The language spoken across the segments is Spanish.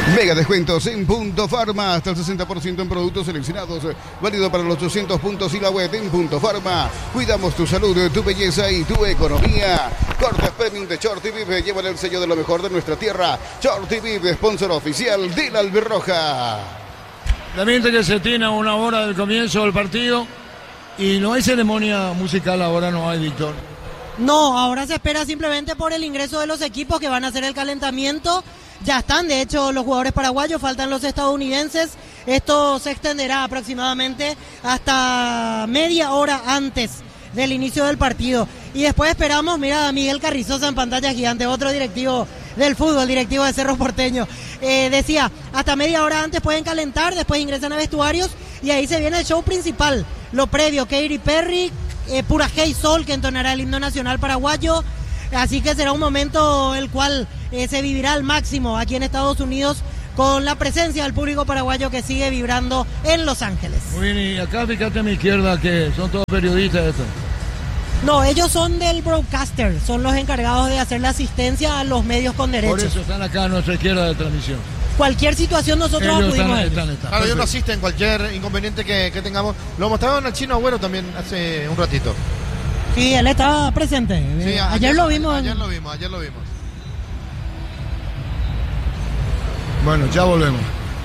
Mega descuentos en Punto Farma, hasta el 60% en productos seleccionados, válido para los 800 puntos y la web en Punto Farma. Cuidamos tu salud, tu belleza y tu economía. Cortes Premium de Shorty Vive llevan el sello de lo mejor de nuestra tierra. Shorty Vive, sponsor oficial de la Albirroja. Lamento que se tiene a una hora del comienzo del partido y no hay ceremonia musical ahora, no hay, Víctor. No, ahora se espera simplemente por el ingreso de los equipos que van a hacer el calentamiento. Ya están, de hecho, los jugadores paraguayos, faltan los estadounidenses. Esto se extenderá aproximadamente hasta media hora antes del inicio del partido. Y después esperamos, mira, a Miguel Carrizosa en pantalla gigante, otro directivo del fútbol, directivo de Cerro Porteño. Decía, hasta media hora antes pueden calentar, después ingresan a vestuarios y ahí se viene el show principal. Lo previo, Katy Perry, Pura Hey Sol, que entonará el himno nacional paraguayo. Así que será un momento el cual se vivirá al máximo aquí en Estados Unidos con la presencia del público paraguayo que sigue vibrando en Los Ángeles. Muy bien, y acá fíjate a mi izquierda que son todos periodistas estos. No, ellos son del broadcaster, son los encargados de hacer la asistencia a los medios con derechos. Por eso están acá a nuestra izquierda de transmisión. Cualquier situación nosotros acudimos. Claro, ellos no asisten, cualquier inconveniente que tengamos. Lo mostraron al Chino Agüero también hace un ratito. Sí, él estaba presente. Sí, ayer lo vimos. Ayer lo vimos. Bueno, ya volvemos.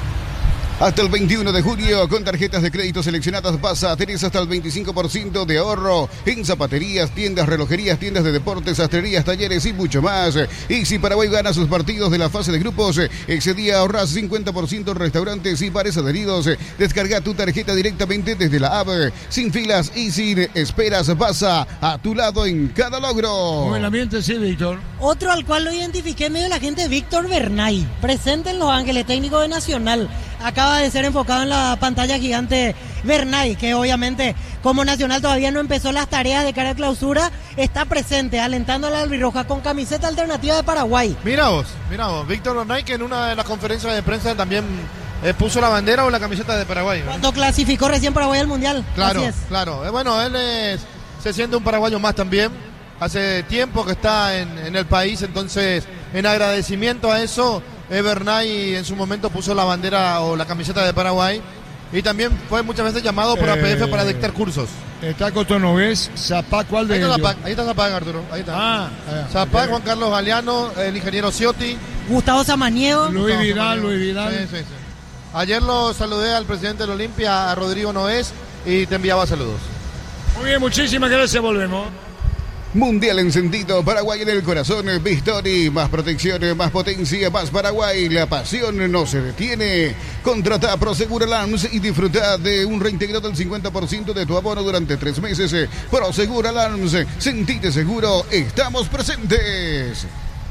Hasta el 21 de julio, con tarjetas de crédito seleccionadas, vas a tener hasta el 25% de ahorro en zapaterías, tiendas, relojerías, tiendas de deportes, sastrerías, talleres y mucho más. Y si Paraguay gana sus partidos de la fase de grupos, ese día ahorras 50% en restaurantes y bares adheridos. Descarga tu tarjeta directamente desde la app, sin filas y sin esperas. Vas a tu lado en cada logro. Buen ambiente, sí, Víctor. Otro al cual lo identifiqué medio la gente, Víctor Bernay, presente en Los Ángeles, técnico de Nacional. Acaba de ser enfocado en la pantalla gigante Bernay, que obviamente como Nacional todavía no empezó las tareas de cara a clausura, está presente alentando a la albirroja con camiseta alternativa de Paraguay. Mira vos, Víctor Bernay, que en una de las conferencias de prensa también puso la bandera o la camiseta de Paraguay, ¿no? Cuando clasificó recién Paraguay al Mundial. Claro, así es. claro. Bueno, él se siente un paraguayo más también. Hace tiempo que está en el país, entonces en agradecimiento a eso, Bernay en su momento puso la bandera o la camiseta de Paraguay y también fue muchas veces llamado por APF para dictar cursos. Está Cotonovés, Zapac, ¿cuál de ellos? Ahí está Zapac, Arturo, ahí está. Zapac, Okay. Juan Carlos Galeano, el ingeniero Ciotti. Gustavo Samaniego. Luis Vidal. Sí. Ayer lo saludé al presidente de la Olimpia, a Rodrigo Noés, y te enviaba saludos. Muy bien, muchísimas gracias, volvemos. Mundial encendido, Paraguay en el corazón, Vistori, más protección, más potencia, más Paraguay, la pasión no se detiene. Contrata Prosegur Alarms y disfruta de un reintegro del 50% de tu abono durante 3 meses. Prosegur Alarms, sentite seguro, estamos presentes.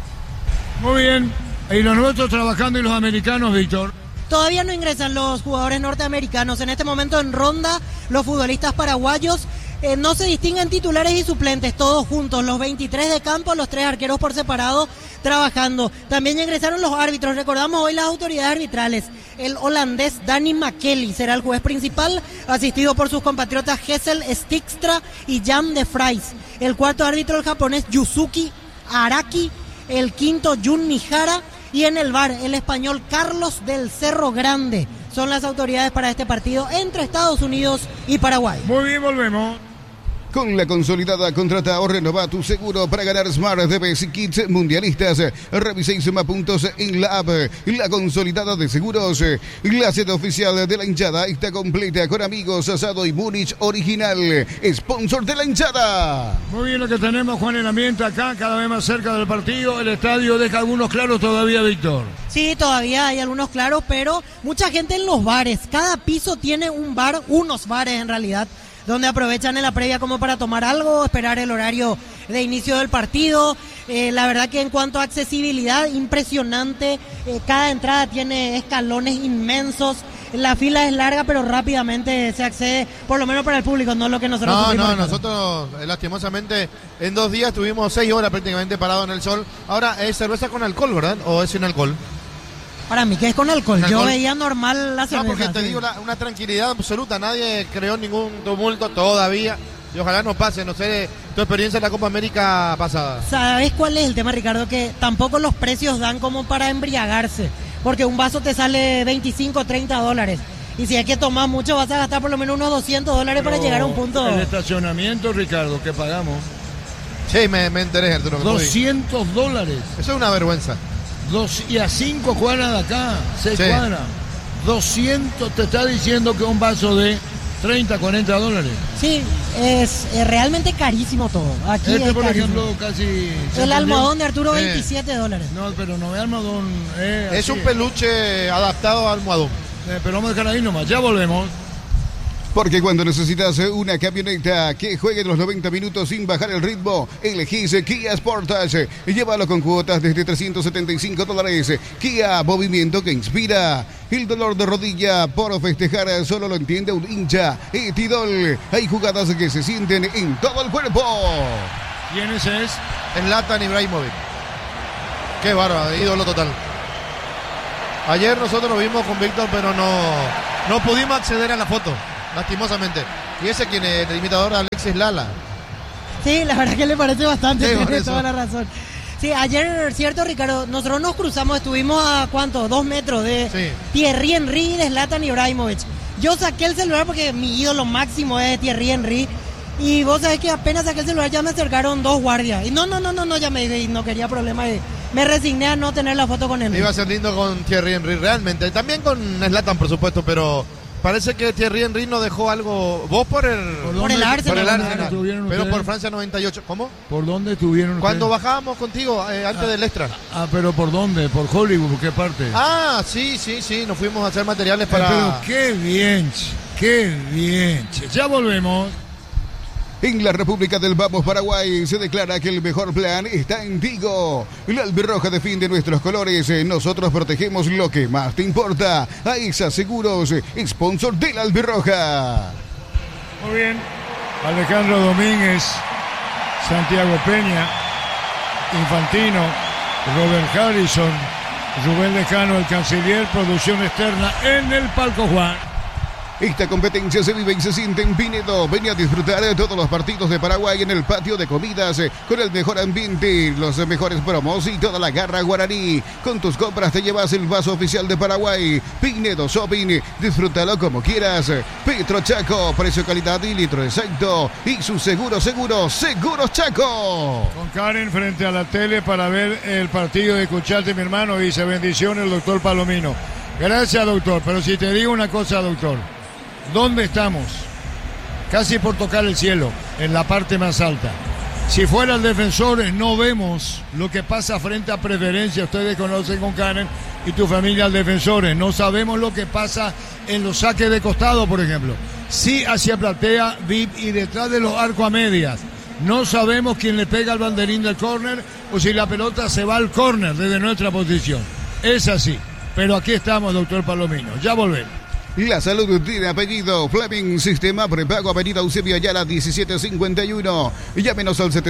Muy bien, y los nuestros trabajando y los americanos, Víctor. Todavía no ingresan los jugadores norteamericanos. En este momento en ronda, los futbolistas paraguayos. No se distinguen titulares y suplentes, todos juntos, los 23 de campo, los 3 arqueros por separado, trabajando. También ingresaron los árbitros, recordamos hoy las autoridades arbitrales. El holandés Danny McKelly será el juez principal, asistido por sus compatriotas Hessel Stikstra y Jan de Vries. El cuarto árbitro, el japonés Yusuke Araki, el quinto Jun Mihara, y en el VAR, el español Carlos del Cerro Grande. Son las autoridades para este partido entre Estados Unidos y Paraguay. Muy bien, volvemos. Con la consolidada contrata o renova tu seguro para ganar Smart DBS Kits mundialistas. Revisa y suma puntos en la app. La consolidada de seguros. La sede oficial de la hinchada está completa con amigos, asado y Múnich original. Sponsor de la hinchada. Muy bien lo que tenemos, Juan, el ambiente acá, cada vez más cerca del partido. El estadio deja algunos claros todavía, Víctor. Sí, todavía hay algunos claros, pero mucha gente en los bares. Cada piso tiene un bar, unos bares en realidad, donde aprovechan en la previa como para tomar algo, esperar el horario de inicio del partido. La verdad que en cuanto a accesibilidad, impresionante. Cada entrada tiene escalones inmensos. La fila es larga, pero rápidamente se accede, por lo menos para el público, no lo que nosotros nosotros lastimosamente en 2 días tuvimos 6 horas prácticamente parados en el sol. Ahora es cerveza con alcohol, ¿verdad? ¿O es sin alcohol? Para mí que es con alcohol. Yo veía normal la cerveza. No, porque te digo, una tranquilidad absoluta. Nadie creó ningún tumulto todavía. Y ojalá no pase, no sé, tu experiencia en la Copa América pasada. ¿Sabes cuál es el tema, Ricardo? Que tampoco los precios dan como para embriagarse. porque un vaso te sale 25, 30 dólares. Y si es que tomas mucho, vas a gastar por lo menos unos 200 dólares para llegar a un punto. El estacionamiento, Ricardo, que pagamos. Sí, me enteré, Arturo. 200 dólares. Eso es una vergüenza. Y a 5 cuadras de acá, 6 cuadras. 200, te está diciendo que un vaso de 30, 40 dólares. Sí, es realmente carísimo todo. Aquí este, es por carísimo. ejemplo, casi... El almohadón de Arturo, 27 dólares. No, pero no es almohadón. Es un peluche adaptado al almohadón. Pero vamos a dejar ahí nomás, ya volvemos. Porque cuando necesitas una camioneta que juegue los 90 minutos sin bajar el ritmo, elegís Kia Sportage. Llévalo con cuotas desde $375. Kia, movimiento que inspira. El dolor de rodilla por festejar solo lo entiende un hincha. Etidol. Hay jugadas que se sienten en todo el cuerpo. ¿Quién es? Zlatan Ibrahimovic. Qué bárbaro, ídolo total. Ayer nosotros lo vimos con Víctor, pero no pudimos acceder a la foto, lastimosamente. Y ese quien es el imitador, Alexis Lala. Sí, la verdad que le parece bastante, Sí, tiene toda la razón. Sí, ayer, cierto, Ricardo, nosotros nos cruzamos, estuvimos a ¿cuánto? 2 metros de Thierry Henry y de Zlatan Ibrahimovic. Yo saqué el celular porque mi ídolo máximo es Thierry Henry. Y vos sabés que apenas saqué el celular ya me acercaron 2 guardias. Y no, ya no quería problema. Y me resigné a no tener la foto con él. Iba a ser lindo con Thierry Henry, realmente. También con Zlatan, por supuesto, pero parece que Thierry Henry nos dejó algo. Vos por el Arsenal. Por el Arsenal. Pero por Francia 98. ¿Cómo? ¿Por dónde estuvieron Cuando ustedes? bajábamos contigo, antes del extra. Pero ¿por dónde? ¿Por Hollywood? ¿Por qué parte? Sí. Nos fuimos a hacer materiales para... Pero qué bien, che. Ya volvemos. En la República del Vamos Paraguay se declara que el mejor plan está en Tigo. La albirroja defiende nuestros colores. Nosotros protegemos lo que más te importa. AESA Seguros, sponsor de la albirroja. Muy bien. Alejandro Domínguez, Santiago Peña, Infantino, Robert Harrison, Rubén Lejano, el canciller, producción externa en el Palco Juan. Esta competencia se vive y se siente en Pinedo. Ven a disfrutar de todos los partidos de Paraguay en el patio de comidas con el mejor ambiente, los mejores promos y toda la garra guaraní. Con tus compras te llevas el vaso oficial de Paraguay. Pinedo Shopping, disfrútalo como quieras. Petro Chaco, precio, calidad y litro exacto. Y su Seguros Chaco. Con Karen frente a la tele para ver el partido de escucharte, mi hermano. Dice bendiciones el doctor Palomino. Gracias, doctor. Pero si te digo una cosa, doctor. ¿Dónde estamos? Casi por tocar el cielo, en la parte más alta. Si fueran Defensores, no vemos lo que pasa frente a Preferencia. Ustedes conocen con Karen y tu familia al Defensores. No sabemos lo que pasa en los saques de costado, por ejemplo. Sí hacia platea, VIP y detrás de los arcos a medias. No sabemos quién le pega al banderín del córner o si la pelota se va al córner desde nuestra posición. Es así. Pero aquí estamos, doctor Palomino. Ya volvemos. La salud tiene apellido. Fleming, sistema prepago, avenida Eusebio Ayala 1751. Llámenos al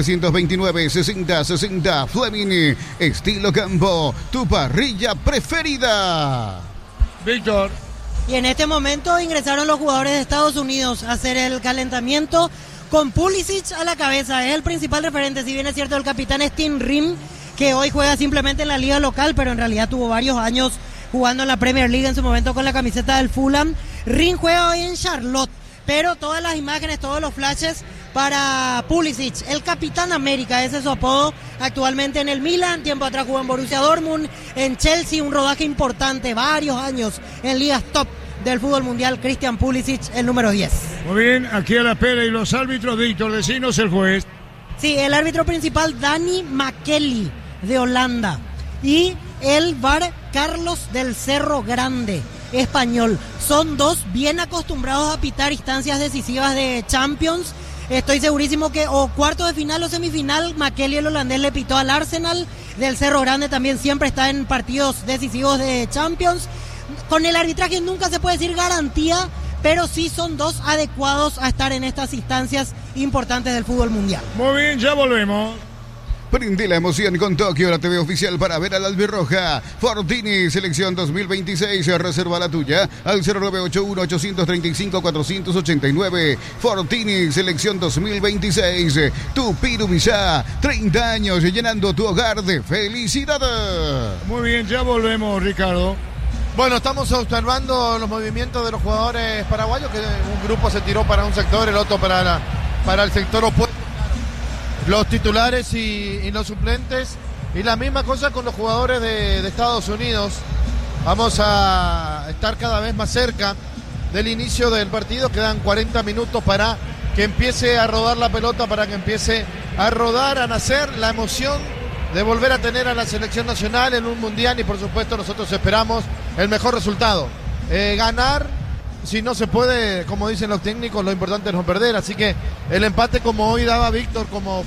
729-6060. Fleming, estilo campo, tu parrilla preferida. Víctor. Y en este momento ingresaron los jugadores de Estados Unidos a hacer el calentamiento con Pulisic a la cabeza. Es el principal referente, si bien es cierto, el capitán Steen Rim, que hoy juega simplemente en la liga local, pero en realidad tuvo varios años jugando en la Premier League en su momento con la camiseta del Fulham. Ring juega hoy en Charlotte, pero todas las imágenes, todos los flashes para Pulisic, el Capitán América, ese es su apodo, actualmente en el Milan, tiempo atrás jugó en Borussia Dortmund, en Chelsea, un rodaje importante, varios años en ligas top del fútbol mundial. Christian Pulisic, el número 10. Muy bien, aquí a la espera y los árbitros, Víctor, decinos el juez. Sí, el árbitro principal, Danny McKelly, de Holanda, y el VAR, Carlos del Cerro Grande, español. Son dos bien acostumbrados a pitar instancias decisivas de Champions. Estoy segurísimo que o cuarto de final o semifinal, McKelly, el holandés, le pitó al Arsenal. Del Cerro Grande también siempre está en partidos decisivos de Champions. Con el arbitraje nunca se puede decir garantía, pero sí son dos adecuados a estar en estas instancias importantes del fútbol mundial. Muy bien, ya volvemos. Prende la emoción con Tokio, la TV oficial para ver a la albirroja. Fortini, selección 2026. Reserva la tuya al 0981-835-489. Fortini, selección 2026. Tupirubizá, 30 años llenando tu hogar de felicidad. Muy bien, ya volvemos, Ricardo. Bueno, estamos observando los movimientos de los jugadores paraguayos, que un grupo se tiró para un sector, el otro para el sector opuesto. Los titulares y los suplentes. Y la misma cosa con los jugadores de Estados Unidos. Vamos a estar cada vez más cerca del inicio del partido. Quedan 40 minutos para que empiece a rodar la pelota, para que empiece a rodar, a nacer la emoción de volver a tener a la selección nacional en un mundial. Y por supuesto nosotros esperamos el mejor resultado. Ganar, si no se puede, como dicen los técnicos, lo importante es no perder. Así que el empate, como hoy daba Víctor como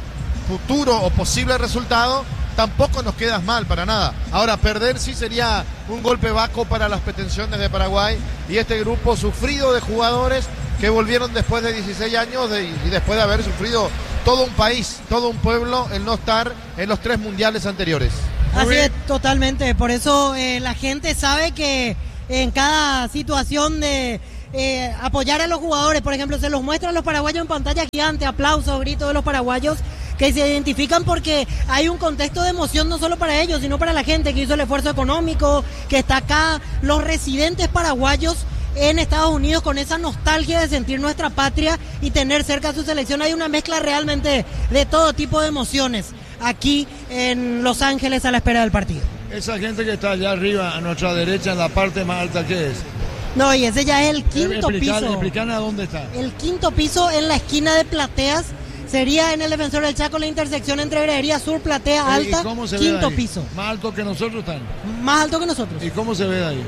futuro o posible resultado, tampoco nos queda mal para nada. Ahora, perder sí sería un golpe bajo para las pretensiones de Paraguay y este grupo sufrido de jugadores que volvieron después de 16 años y después de haber sufrido todo un país, todo un pueblo, el no estar en los 3 mundiales anteriores. Así es, totalmente. Por eso la gente sabe que en cada situación de apoyar a los jugadores, por ejemplo, se los muestra a los paraguayos en pantalla gigante, aplausos, gritos de los paraguayos que se identifican, porque hay un contexto de emoción no solo para ellos, sino para la gente que hizo el esfuerzo económico, que está acá, los residentes paraguayos en Estados Unidos con esa nostalgia de sentir nuestra patria y tener cerca a su selección. Hay una mezcla realmente de todo tipo de emociones aquí en Los Ángeles a la espera del partido. Esa gente que está allá arriba, a nuestra derecha, en la parte más alta, ¿qué es? No, y ese ya es el quinto piso. Explican a dónde está. El quinto piso en la esquina de Plateas. Sería en el Defensor del Chaco, la intersección entre Heredia Sur, Platea Alta, quinto piso. ¿Más alto que nosotros están? Más alto que nosotros. ¿Y cómo se ve de ahí?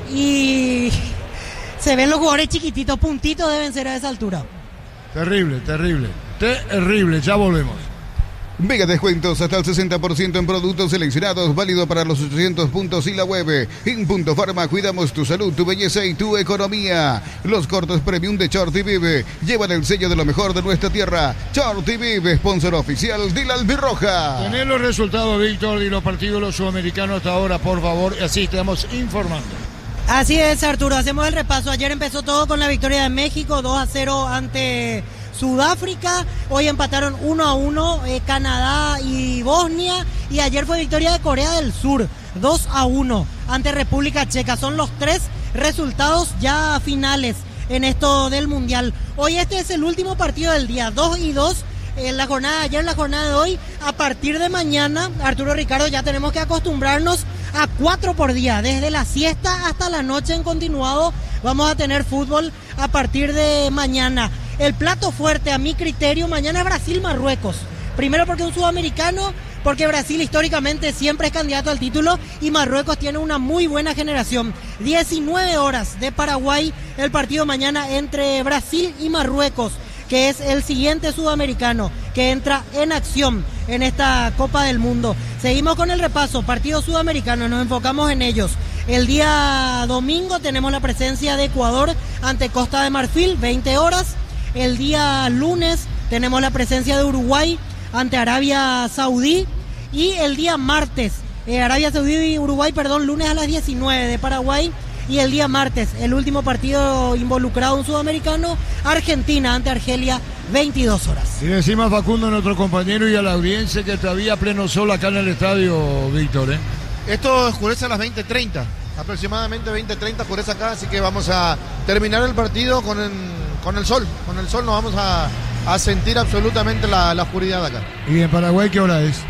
Y se ven los jugadores chiquititos, puntitos deben ser a esa altura. Terrible, terrible. Terrible, ya volvemos. Mega descuentos hasta el 60% en productos seleccionados, válido para los 800 puntos y la web. En Punto Farma cuidamos tu salud, tu belleza y tu economía. Los cortes premium de Chorti Vive llevan el sello de lo mejor de nuestra tierra. Chorti Vive, sponsor oficial de la albirroja. Tener los resultados, Víctor, y los partidos de los sudamericanos hasta ahora, por favor, así estamos informando. Así es, Arturo, hacemos el repaso. Ayer empezó todo con la victoria de México, 2-0 ante Sudáfrica. Hoy empataron 1-1 Canadá y Bosnia. Y ayer fue victoria de Corea del Sur, 2-1 ante República Checa. Son los 3 resultados ya finales en esto del Mundial. Hoy este es el último partido del día, 2-2. En la jornada de ayer, en la jornada de hoy, a partir de mañana, Arturo, Ricardo, ya tenemos que acostumbrarnos a 4 por día, desde la siesta hasta la noche en continuado. Vamos a tener fútbol a partir de mañana. El plato fuerte, a mi criterio, mañana es Brasil-Marruecos. Primero porque es un sudamericano, porque Brasil históricamente siempre es candidato al título y Marruecos tiene una muy buena generación. 19 horas de Paraguay, el partido mañana entre Brasil y Marruecos, que es el siguiente sudamericano que entra en acción en esta Copa del Mundo. Seguimos con el repaso, partidos sudamericanos, nos enfocamos en ellos. El día domingo tenemos la presencia de Ecuador ante Costa de Marfil, 20 horas. El día lunes tenemos la presencia de Uruguay ante Arabia Saudí. Y el día martes, Arabia Saudí y Uruguay, lunes a las 19 de Paraguay. Y el día martes, el último partido involucrado un sudamericano, Argentina ante Argelia, 22 horas. Y decimos a Facundo, nuestro compañero, y a la audiencia que todavía pleno sol acá en el estadio, Víctor. Esto oscurece a las 20:30, aproximadamente 20:30 oscurece acá, así que vamos a terminar el partido con el sol. Con el sol nos vamos a sentir absolutamente la oscuridad acá. ¿Y en Paraguay qué hora es?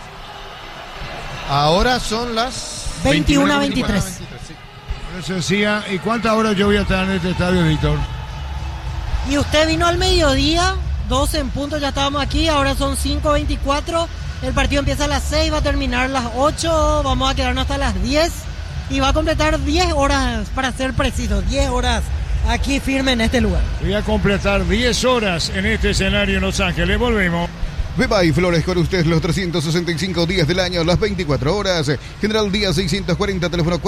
Ahora son las 21:23. Eso decía, ¿y cuántas horas yo voy a estar en este estadio, Víctor? Y usted vino al mediodía, 12 en punto, ya estábamos aquí, ahora son 5:24. El partido empieza a las 6, va a terminar a las 8, vamos a quedarnos hasta las 10 y va a completar 10 horas, para ser precisos, 10 horas aquí firme en este lugar. Voy a completar 10 horas en este escenario en Los Ángeles, volvemos. Beba y Flores con usted los 365 días del año, las 24 horas. General Díaz 640, teléfono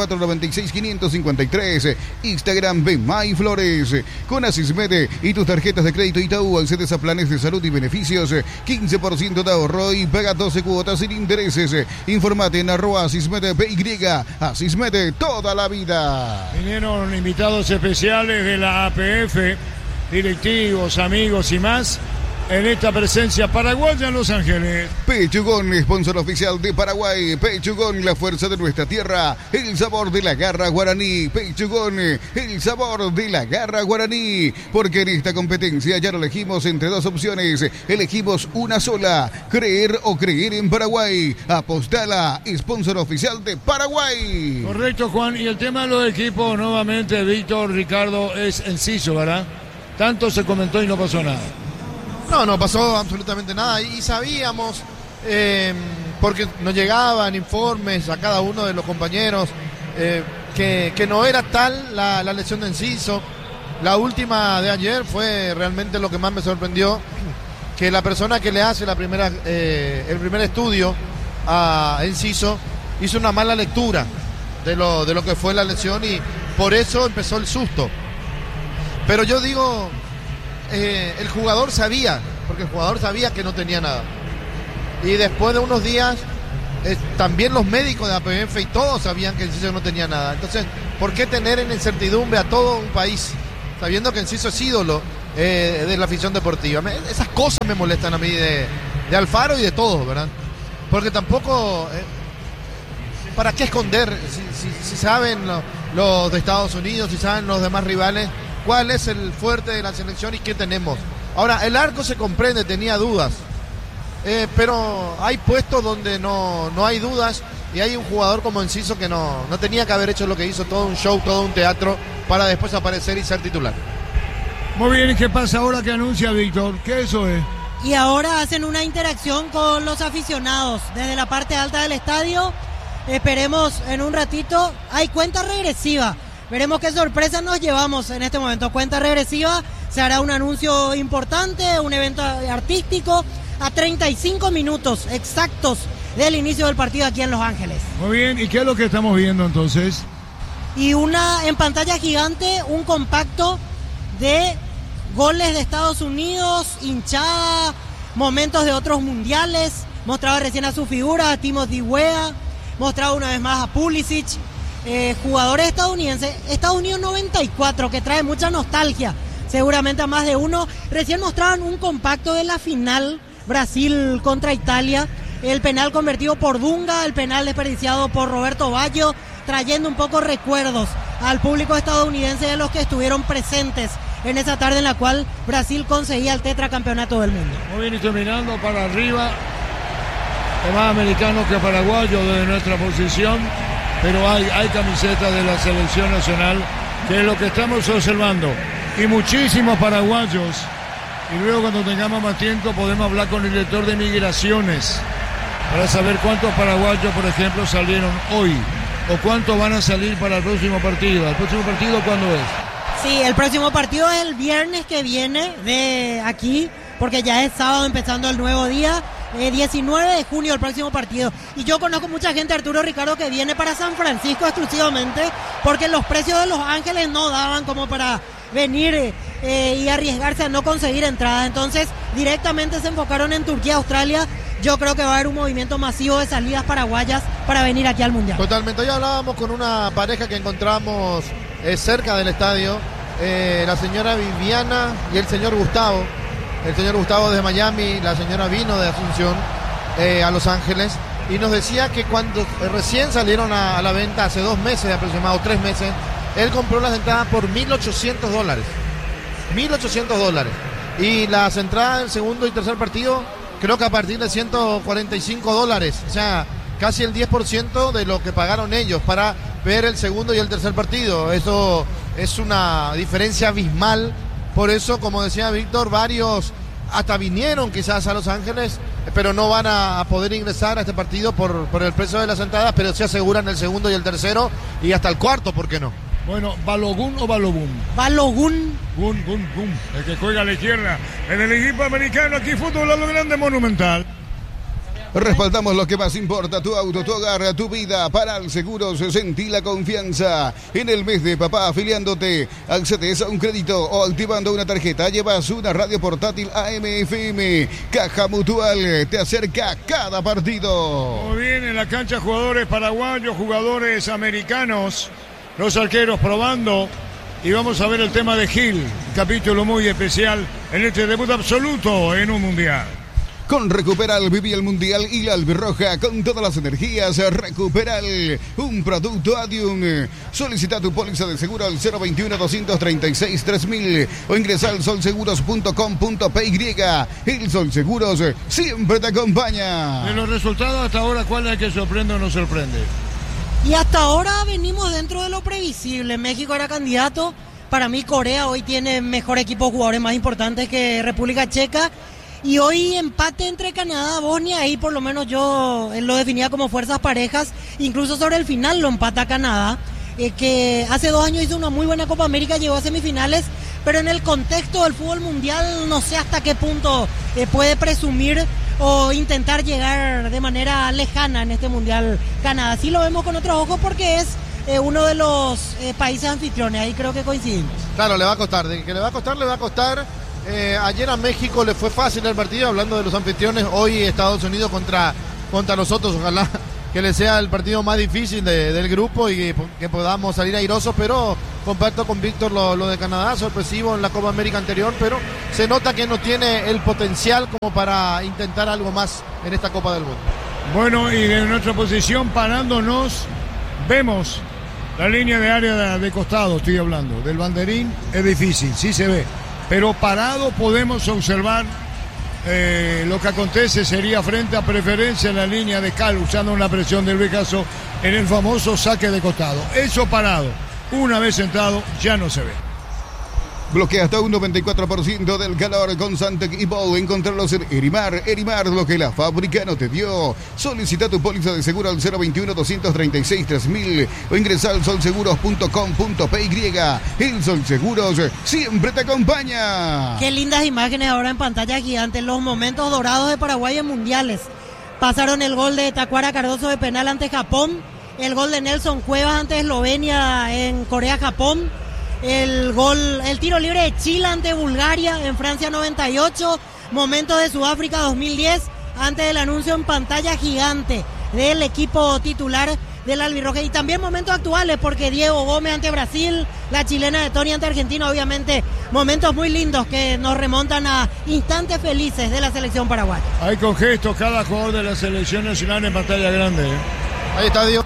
496-553. Instagram Beba y Flores. Con Asismed y tus tarjetas de crédito Itaú, accedes a planes de salud y beneficios. 15% de ahorro y paga 12 cuotas sin intereses. Informate en @AsismedPY. Asismed toda la vida. Vinieron invitados especiales de la APF, directivos, amigos y más, en esta presencia paraguaya en Los Ángeles. Pechugón, sponsor oficial de Paraguay. Pechugón, la fuerza de nuestra tierra, el sabor de la garra guaraní. Pechugón, el sabor de la garra guaraní. Porque en esta competencia ya no elegimos entre dos opciones, elegimos una sola: creer o creer en Paraguay. Apostala, sponsor oficial de Paraguay. Correcto, Juan. Y el tema de los equipos, nuevamente, Víctor, Ricardo, es Enciso, ¿verdad? Tanto se comentó y no pasó nada. No pasó absolutamente nada y sabíamos, porque nos llegaban informes a cada uno de los compañeros, que no era tal la lesión de Enciso. La última de ayer fue realmente lo que más me sorprendió, que la persona que le hace el primer estudio a Enciso hizo una mala lectura de lo que fue la lesión y por eso empezó el susto. Pero yo digo, el jugador sabía, porque el jugador sabía que no tenía nada. Y después de unos días, también los médicos de APF y todos sabían que Enciso no tenía nada. Entonces, ¿por qué tener en incertidumbre a todo un país, sabiendo que Enciso es ídolo de la afición deportiva? Esas cosas me molestan a mí de Alfaro y de todos, ¿verdad? Porque tampoco, ¿para qué esconder? Si saben los de Estados Unidos, si saben los demás rivales, cuál es el fuerte de la selección y qué tenemos. Ahora, el arco se comprende, tenía dudas, pero hay puestos donde no hay dudas y hay un jugador como Enciso que no tenía que haber hecho lo que hizo, todo un show, todo un teatro, para después aparecer y ser titular. Muy bien, ¿y qué pasa ahora que anuncia Víctor? ¿Qué eso es? Y ahora hacen una interacción con los aficionados desde la parte alta del estadio. Esperemos en un ratito. Hay cuenta regresiva. Veremos qué sorpresa nos llevamos en este momento. Cuenta regresiva, se hará un anuncio importante, un evento artístico a 35 minutos exactos del inicio del partido aquí en Los Ángeles. Muy bien, ¿y qué es lo que estamos viendo entonces? Y en pantalla gigante, un compacto de goles de Estados Unidos, hinchada, momentos de otros mundiales. Mostraba recién a su figura, a Timothy Weah, mostraba una vez más a Pulisic. Jugadores estadounidenses, Estados Unidos 94, que trae mucha nostalgia, seguramente a más de uno. Recién mostraban un compacto de la final, Brasil contra Italia, el penal convertido por Dunga, el penal desperdiciado por Roberto Baggio, trayendo un poco recuerdos al público estadounidense de los que estuvieron presentes en esa tarde en la cual Brasil conseguía el tetracampeonato del mundo. Muy bien, y terminando para arriba, es más americano que paraguayo desde nuestra posición, pero hay camisetas de la selección nacional, que es lo que estamos observando, y muchísimos paraguayos. Y luego, cuando tengamos más tiempo, podemos hablar con el director de migraciones para saber cuántos paraguayos, por ejemplo, salieron hoy o cuántos van a salir para el próximo partido. ¿El próximo partido cuándo es? Sí, el próximo partido es el viernes que viene de aquí, porque ya es sábado empezando el nuevo día. 19 de junio el próximo partido. Y yo conozco mucha gente, Arturo, Ricardo, que viene para San Francisco exclusivamente porque los precios de Los Ángeles no daban como para venir y arriesgarse a no conseguir entradas. Entonces directamente se enfocaron en Turquía, Australia. Yo creo que va a haber un movimiento masivo de salidas paraguayas para venir aquí al Mundial. Totalmente. Hoy hablábamos con una pareja que encontramos cerca del estadio, la señora Viviana y el señor Gustavo. El señor Gustavo de Miami, la señora vino de Asunción a Los Ángeles y nos decía que cuando recién salieron a la venta hace 2 meses, aproximadamente 3 meses, él compró las entradas por $1.800. $1.800. Y las entradas del segundo y tercer partido, creo que a partir de $145. O sea, casi el 10% de lo que pagaron ellos para ver el segundo y el tercer partido. Eso es una diferencia abismal. Por eso, como decía Víctor, varios hasta vinieron quizás a Los Ángeles, pero no van a poder ingresar a este partido por el precio de las entradas, pero se aseguran el segundo y el tercero y hasta el cuarto, ¿por qué no? Bueno, ¿Balogun o Balogun? Balogun. Gun, el que juega a la izquierda. En el equipo americano, aquí fútbol a lo grande, Monumental. Respaldamos lo que más importa, tu auto, tu hogar, tu vida. Para Seguros, sentí la confianza. En el mes de papá, afiliándote, accedes a un crédito o activando una tarjeta, llevas una radio portátil AM/FM. Caja Mutual te acerca a cada partido. Muy bien, en la cancha jugadores paraguayos, jugadores americanos, los arqueros probando. Y vamos a ver el tema de Gil, un capítulo muy especial en este debut absoluto en un mundial. Con Recuperal viví el Mundial y la albirroja con todas las energías. Recuperal, un producto Adium. Solicita tu póliza de seguro al 021-236-3000 o ingresa al solseguros.com.py. El Sol Seguros siempre te acompaña. De los resultados hasta ahora, ¿cuál es el que sorprende o no sorprende? Y hasta ahora venimos dentro de lo previsible. México era candidato. Para mí Corea hoy tiene mejor equipo de jugadores más importantes que República Checa. Y hoy empate entre Canadá y Bosnia, ahí por lo menos yo lo definía como fuerzas parejas, incluso sobre el final lo empata Canadá, que hace 2 años hizo una muy buena Copa América, llegó a semifinales, pero en el contexto del fútbol mundial no sé hasta qué punto puede presumir o intentar llegar de manera lejana en este mundial Canadá. Sí lo vemos con otros ojos porque es uno de los países anfitriones, ahí creo que coincidimos. Claro, le va a costar, de que le va a costar, le va a costar. Ayer a México le fue fácil el partido, hablando de los anfitriones. Hoy Estados Unidos contra nosotros, ojalá que le sea el partido más difícil del grupo y que podamos salir airosos, pero comparto con Víctor lo de Canadá, sorpresivo en la Copa América anterior, pero se nota que no tiene el potencial como para intentar algo más en esta Copa del Mundo. Bueno, y de nuestra posición parándonos, vemos la línea de área de costado, estoy hablando, del banderín, es difícil, sí se ve. Pero parado podemos observar lo que acontece sería frente a preferencia en la línea de Cal, usando una presión del Becaso en el famoso saque de costado. Eso parado, una vez sentado, ya no se ve. Bloquea hasta un 94% del calor con Santec y Bol. Encontrarlos en Erimar. Erimar, lo que la fábrica no te dio. Solicita tu póliza de seguro al 021-236-3000 o ingresa al solseguros.com.py. El Sol Seguros siempre te acompaña. Qué lindas imágenes ahora en pantalla gigante. Los momentos dorados de Paraguay en mundiales. Pasaron el gol de Tacuara Cardoso de penal ante Japón. El gol de Nelson Cuevas ante Eslovenia en Corea-Japón. El tiro libre de Chile ante Bulgaria en Francia 98, momentos de Sudáfrica 2010, antes del anuncio en pantalla gigante del equipo titular del albirroja, y también momentos actuales porque Diego Gómez ante Brasil, la chilena de Toni ante Argentina, obviamente momentos muy lindos que nos remontan a instantes felices de la selección paraguaya. Hay con gestos cada jugador de la selección nacional en pantalla grande. Ahí está Diego.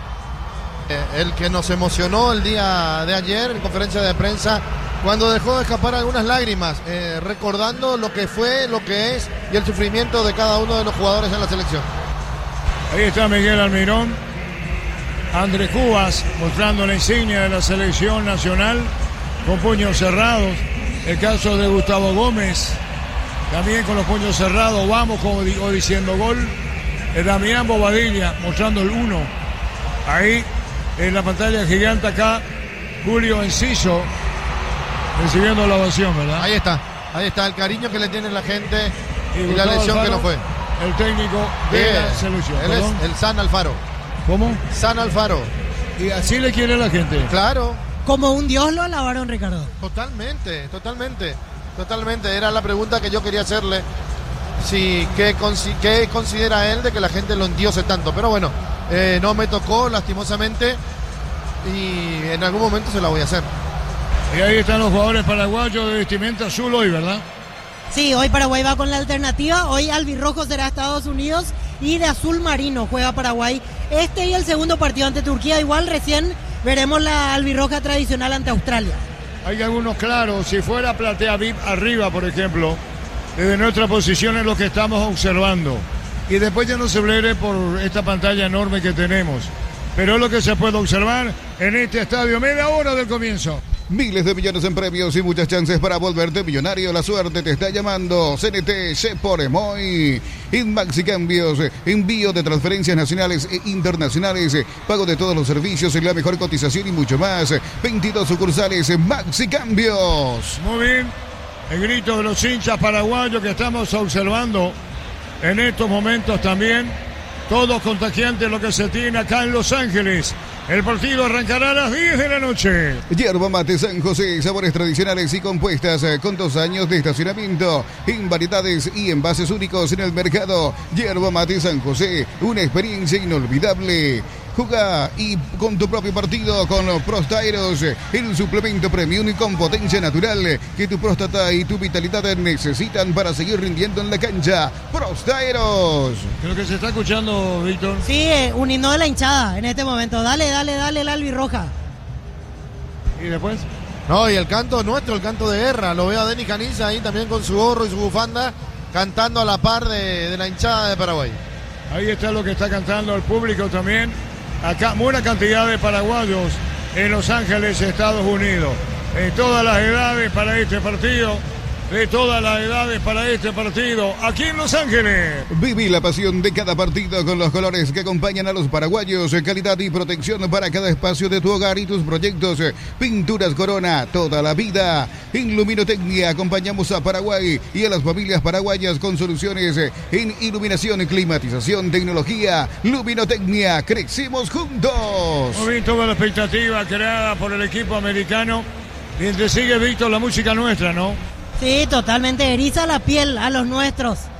El que nos emocionó el día de ayer en conferencia de prensa cuando dejó de escapar algunas lágrimas, recordando lo que fue, lo que es y el sufrimiento de cada uno de los jugadores en la selección. Ahí está Miguel Almirón, Andrés Cubas mostrando la insignia de la selección nacional con puños cerrados. El caso de Gustavo Gómez también con los puños cerrados, vamos como diciendo gol. Damián Bobadilla mostrando el 1 ahí en la pantalla gigante. Acá Julio Enciso recibiendo la ovación, ¿verdad? Ahí está el cariño que le tiene la gente y la lesión que no fue. El técnico de la selección. Él es el San Alfaro. ¿Cómo? San Alfaro. Y así le quiere la gente. Claro. Como un dios lo alabaron, Ricardo. Totalmente. Era la pregunta que yo quería hacerle. Sí, ¿qué considera él de que la gente lo endiose tanto? Pero bueno, no me tocó lastimosamente y en algún momento se la voy a hacer. Y ahí están los jugadores paraguayos de vestimenta azul hoy, ¿verdad? Sí, hoy Paraguay va con la alternativa. Hoy albirrojo será Estados Unidos y de azul marino juega Paraguay. Y el segundo partido ante Turquía. Igual recién veremos la albirroja tradicional ante Australia. Hay algunos claros. Si fuera platea VIP arriba, por ejemplo, desde nuestra posición es lo que estamos observando. Y después ya no se blere por esta pantalla enorme que tenemos. Pero es lo que se puede observar en este estadio, media hora del comienzo. Miles de millones en premios y muchas chances para volverte millonario. La suerte te está llamando. CNT, Shepor, Emoy, Inmaxi Cambios, envío de transferencias nacionales e internacionales, pago de todos los servicios y la mejor cotización y mucho más. 22 sucursales Maxi Cambios. Muy bien, el grito de los hinchas paraguayos que estamos observando en estos momentos también. Todos contagiantes lo que se tiene acá en Los Ángeles. El partido arrancará a las 10 de la noche. Yerba Mate San José, sabores tradicionales y compuestas con 2 años de estacionamiento, en variedades y envases únicos en el mercado. Yerba Mate San José, una experiencia inolvidable. Juega y con tu propio partido con Prostairos, el suplemento premium y con potencia natural que tu próstata y tu vitalidad necesitan para seguir rindiendo en la cancha. Prostairos. Creo que se está escuchando, Víctor. Sí, un himno de la hinchada en este momento. Dale, la albirroja. ¿Y después? No, y el canto nuestro, el canto de guerra. Lo veo a Denis Caniza ahí también con su gorro y su bufanda, cantando a la par de la hinchada de Paraguay. Ahí está lo que está cantando el público también. Acá, buena cantidad de paraguayos en Los Ángeles, Estados Unidos. De todas las edades para este partido. Aquí en Los Ángeles. Viví la pasión de cada partido con los colores que acompañan a los paraguayos. Calidad y protección para cada espacio de tu hogar y tus proyectos. Pinturas Corona, toda la vida. En Luminotecnia acompañamos a Paraguay y a las familias paraguayas con soluciones en iluminación, climatización, tecnología. Luminotecnia, crecimos juntos. Muy bien, toda la expectativa creada por el equipo americano. Mientras sigue, Víctor, la música nuestra, ¿no? Sí, totalmente eriza la piel a los nuestros.